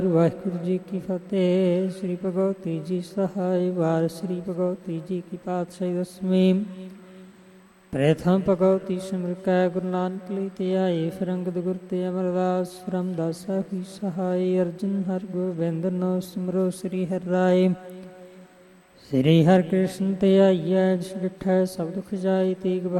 ਵਾਹਿਗੁਰੂ ਜੀ ਕੀ ਫਤਿਹ। ਸ੍ਰੀ ਭਗਵਤੀ ਜੀ ਸਹਾਇ ਵਾਰ ਸ੍ਰੀ ਭਗਵਤੀ ਜੀ ਕੀ ਪਾਤਸ਼ਾਹੀ ਦਸਵੀਂ। ਪ੍ਰਥਮ ਭਗਵਤੀ ਸਿਮਰ ਕੈ ਗੁਰੂ ਨਾਨਕ ਲਈ ਤੇ ਆਏ, ਫਿਰ ਅੰਗਦ ਗੁਰ ਤੇ ਅਮਰਦਾਸ ਰਾਮਦਾਸ ਸਾਹਿਬ ਸਹਾਇ। ਅਰਜਨ ਹਰਿ ਗੋਬਿੰਦ ਨੋ ਸਿਮਰੋ ਸ੍ਰੀ ਹਰਿ ਰਾਏ। ਸ੍ਰੀ ਹਰਿ ਕ੍ਰਿਸ਼ਨ ਤੇ ਆਈਐ, ਜਿਸ ਡਿਠੈ ਸਭ ਦੁਖ ਜਾਏ। ਤੇਗ